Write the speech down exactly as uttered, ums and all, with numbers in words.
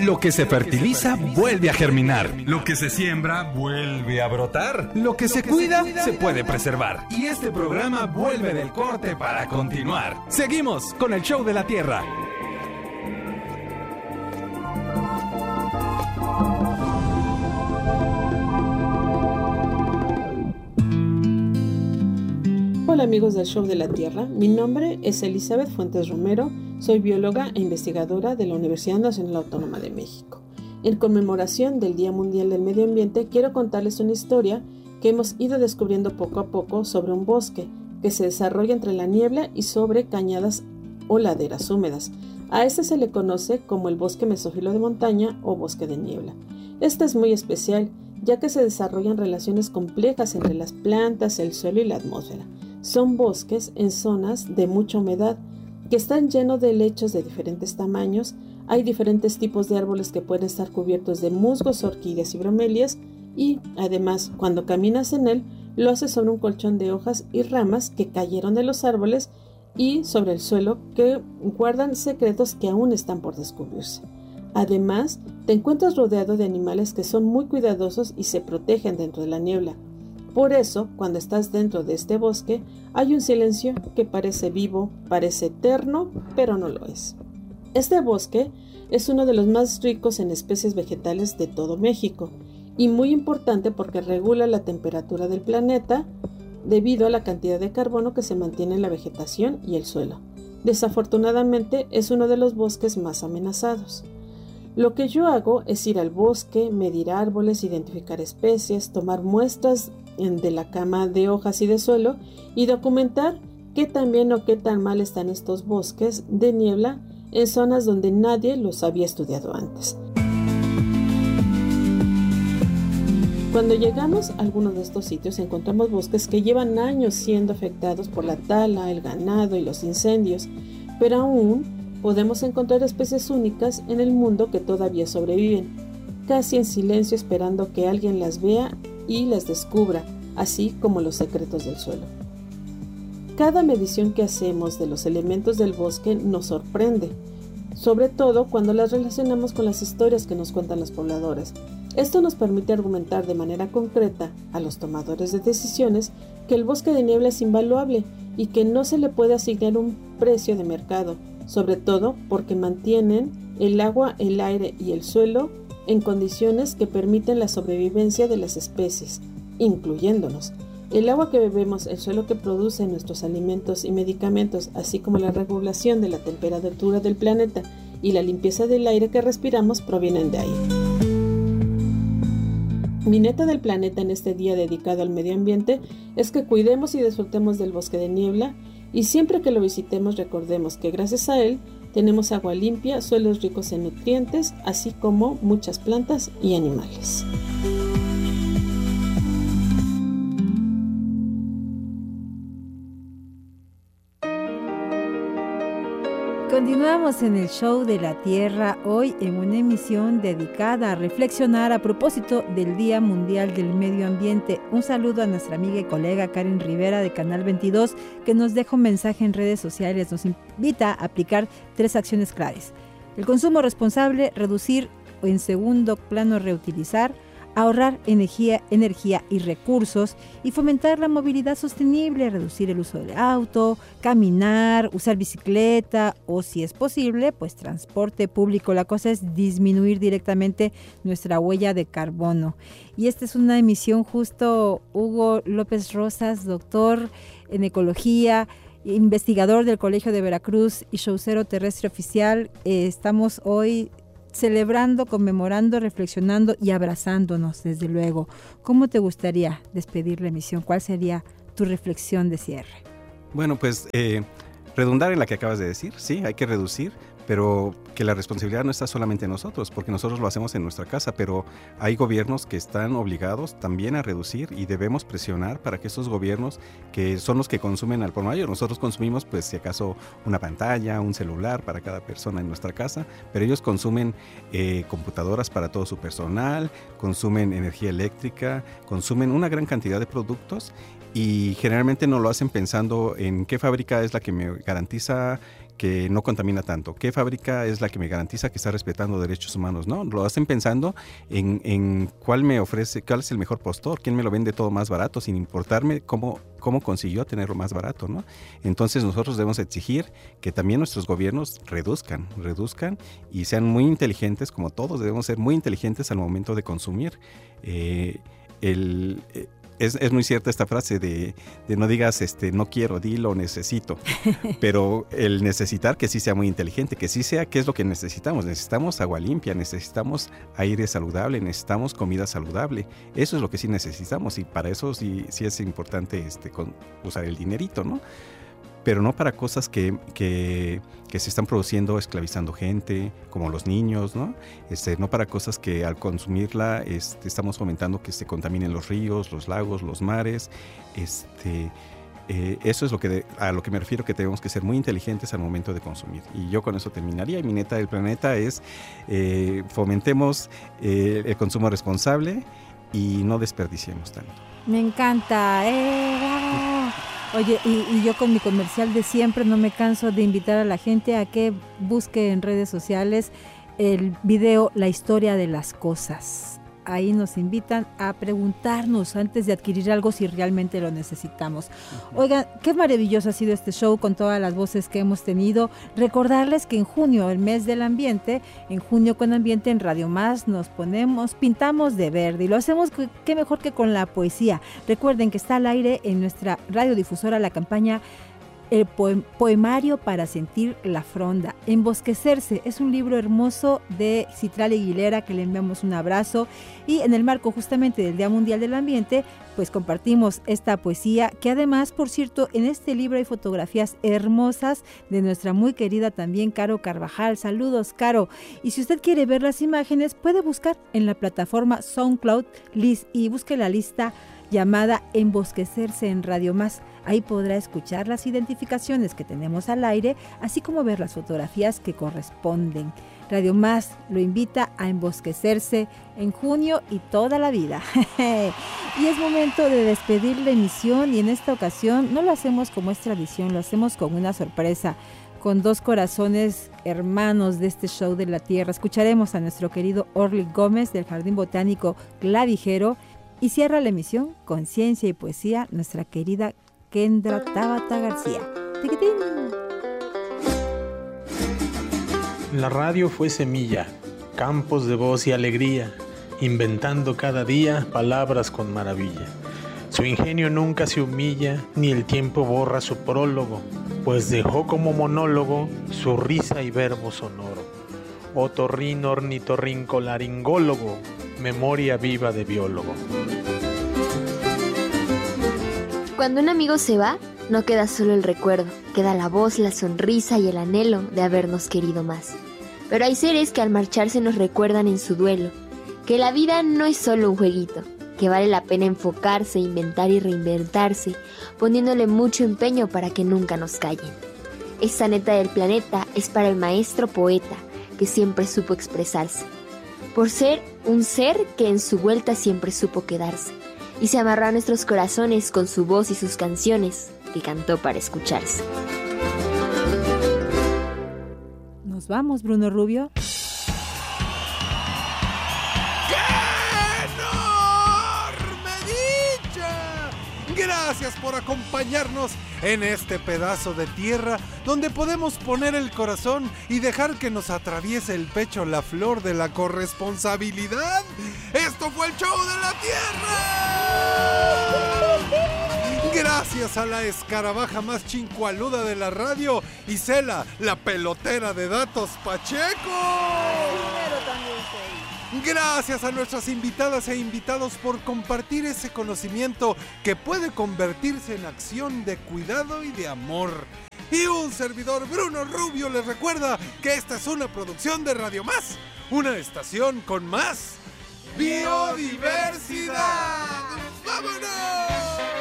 Lo que se fertiliza vuelve a germinar. Lo que se siembra vuelve a brotar. Lo que se cuida se puede preservar. Y este programa vuelve del corte para continuar. Seguimos con el show de la tierra. Hola amigos del Show de la Tierra, mi nombre es Elizabeth Fuentes Romero, soy bióloga e investigadora de la Universidad Nacional Autónoma de México. En conmemoración del Día Mundial del Medio Ambiente, quiero contarles una historia que hemos ido descubriendo poco a poco sobre un bosque que se desarrolla entre la niebla y sobre cañadas o laderas húmedas. A este se le conoce como el bosque mesófilo de montaña o bosque de niebla. Este es muy especial, ya que se desarrollan relaciones complejas entre las plantas, el suelo y la atmósfera. Son bosques en zonas de mucha humedad que están llenos de helechos de diferentes tamaños. Hay diferentes tipos de árboles que pueden estar cubiertos de musgos, orquídeas y bromelias y, además, cuando caminas en él, lo haces sobre un colchón de hojas y ramas que cayeron de los árboles y sobre el suelo que guardan secretos que aún están por descubrirse. Además, te encuentras rodeado de animales que son muy cuidadosos y se protegen dentro de la niebla. Por eso, cuando estás dentro de este bosque, hay un silencio que parece vivo, parece eterno, pero no lo es. Este bosque es uno de los más ricos en especies vegetales de todo México y muy importante porque regula la temperatura del planeta debido a la cantidad de carbono que se mantiene en la vegetación y el suelo. Desafortunadamente, es uno de los bosques más amenazados. Lo que yo hago es ir al bosque, medir árboles, identificar especies, tomar muestras de la cama de hojas y de suelo y documentar qué tan bien o qué tan mal están estos bosques de niebla en zonas donde nadie los había estudiado antes. Cuando llegamos a alguno de estos sitios encontramos bosques que llevan años siendo afectados por la tala, el ganado y los incendios, pero aún podemos encontrar especies únicas en el mundo que todavía sobreviven, casi en silencio esperando que alguien las vea y las descubra, así como los secretos del suelo. Cada medición que hacemos de los elementos del bosque nos sorprende, sobre todo cuando las relacionamos con las historias que nos cuentan los pobladores. Esto nos permite argumentar de manera concreta a los tomadores de decisiones que el bosque de niebla es invaluable y que no se le puede asignar un precio de mercado, sobre todo porque mantienen el agua, el aire y el suelo en condiciones que permiten la sobrevivencia de las especies, incluyéndonos. El agua que bebemos, el suelo que produce nuestros alimentos y medicamentos, así como la regulación de la temperatura del planeta y la limpieza del aire que respiramos provienen de ahí. Mi neta del planeta en este día dedicado al medio ambiente es que cuidemos y disfrutemos del bosque de niebla y siempre que lo visitemos recordemos que gracias a él tenemos agua limpia, suelos ricos en nutrientes, así como muchas plantas y animales. Continuamos en el Show de la Tierra, hoy en una emisión dedicada a reflexionar a propósito del Día Mundial del Medio Ambiente. Un saludo a nuestra amiga y colega Karen Rivera de Canal veintidós, que nos deja un mensaje en redes sociales. Nos invita a aplicar tres acciones claves: el consumo responsable, reducir o en segundo plano reutilizar, ahorrar energía, energía y recursos y fomentar la movilidad sostenible, reducir el uso del auto, caminar, usar bicicleta o, si es posible, pues transporte público. La cosa es disminuir directamente nuestra huella de carbono. Y esta es una emisión justo Hugo López Rosas, doctor en ecología, investigador del Colegio de Veracruz y showcero terrestre oficial. Eh, estamos hoy celebrando, conmemorando, reflexionando y abrazándonos, desde luego. ¿Cómo te gustaría despedir la emisión? ¿Cuál sería tu reflexión de cierre? Bueno, pues eh, redundar en la que acabas de decir, sí, hay que reducir, pero que la responsabilidad no está solamente en nosotros, porque nosotros lo hacemos en nuestra casa, pero hay gobiernos que están obligados también a reducir y debemos presionar para que esos gobiernos, que son los que consumen al por mayor, nosotros consumimos pues si acaso una pantalla, un celular para cada persona en nuestra casa, pero ellos consumen eh, computadoras para todo su personal, consumen energía eléctrica, consumen una gran cantidad de productos y generalmente no lo hacen pensando en qué fábrica es la que me garantiza que no contamina tanto? ¿Qué fábrica es la que me garantiza que está respetando derechos humanos? No, lo hacen pensando en, en cuál me ofrece, cuál es el mejor postor, quién me lo vende todo más barato, sin importarme cómo, cómo consiguió tenerlo más barato, ¿no? Entonces nosotros debemos exigir que también nuestros gobiernos reduzcan, reduzcan y sean muy inteligentes, como todos debemos ser muy inteligentes al momento de consumir. Eh, el... Eh, Es, es muy cierta esta frase de, de no digas este, no quiero, dilo, necesito. Pero el necesitar que sí sea muy inteligente, que sí sea qué es lo que necesitamos. Necesitamos agua limpia, necesitamos aire saludable, necesitamos comida saludable. Eso es lo que sí necesitamos y para eso sí, sí es importante este, con, usar el dinerito, ¿no? Pero no para cosas que, que, que se están produciendo esclavizando gente, como los niños, ¿no? Este, no para cosas que al consumirla este, estamos fomentando que se contaminen los ríos, los lagos, los mares. Este, eh, eso es lo que de, a lo que me refiero, que tenemos que ser muy inteligentes al momento de consumir. Y yo con eso terminaría. Y mi neta del planeta es eh, fomentemos eh, el consumo responsable y no desperdiciemos tanto. Me encanta. ¡Eh, bravo! Oye, y, y yo con mi comercial de siempre no me canso de invitar a la gente a que busque en redes sociales el video La historia de las cosas. Ahí nos invitan a preguntarnos antes de adquirir algo si realmente lo necesitamos. Oigan, qué maravilloso ha sido este show con todas las voces que hemos tenido. Recordarles que en junio, el mes del ambiente, en Junio con Ambiente en Radio Más nos ponemos, pintamos de verde y lo hacemos que, qué mejor que con la poesía. Recuerden que está al aire en nuestra radiodifusora la campaña El poemario para sentir la fronda. Embosquecerse es un libro hermoso de Citral Aguilera, que le enviamos un abrazo, y en el marco justamente del Día Mundial del Ambiente pues compartimos esta poesía, que además, por cierto, en este libro hay fotografías hermosas de nuestra muy querida también Caro Carvajal. Saludos, Caro. Y si usted quiere ver las imágenes, puede buscar en la plataforma SoundCloud y busque la lista llamada Embosquecerse en Radio Más. Ahí podrá escuchar las identificaciones que tenemos al aire, así como ver las fotografías que corresponden. Radio Más lo invita a embosquecerse en junio y toda la vida. Y es momento de despedir la emisión, y en esta ocasión no lo hacemos como es tradición, lo hacemos con una sorpresa, con dos corazones hermanos de este show de la Tierra. Escucharemos a nuestro querido Orly Gómez del Jardín Botánico Clavijero, y cierra la emisión con ciencia y poesía nuestra querida Kendra Tabata García. ¡Tiquitín! La radio fue semilla, campos de voz y alegría, inventando cada día palabras con maravilla. Su ingenio nunca se humilla, ni el tiempo borra su prólogo, pues dejó como monólogo su risa y verbo sonoro. Otorrino ornitorrinco laringólogo, memoria viva de biólogo. Cuando un amigo se va, no queda solo el recuerdo, queda la voz, la sonrisa y el anhelo de habernos querido más. Pero hay seres que al marcharse nos recuerdan en su duelo, que la vida no es solo un jueguito, que vale la pena enfocarse, inventar y reinventarse, poniéndole mucho empeño para que nunca nos callen. Esta neta del planeta es para el maestro poeta, que siempre supo expresarse, por ser un ser que en su vuelta siempre supo quedarse, y se amarró a nuestros corazones con su voz y sus canciones, que cantó para escucharse. Nos vamos, Bruno Rubio. Gracias por acompañarnos en este pedazo de tierra donde podemos poner el corazón y dejar que nos atraviese el pecho la flor de la corresponsabilidad. ¡Esto fue el show de la tierra! Gracias a la escarabaja más chincualuda de la radio, Isela, la pelotera de datos Pacheco. Gracias a nuestras invitadas e invitados por compartir ese conocimiento que puede convertirse en acción de cuidado y de amor. Y un servidor, Bruno Rubio, les recuerda que esta es una producción de Radio Más, una estación con más biodiversidad. ¡Vámonos!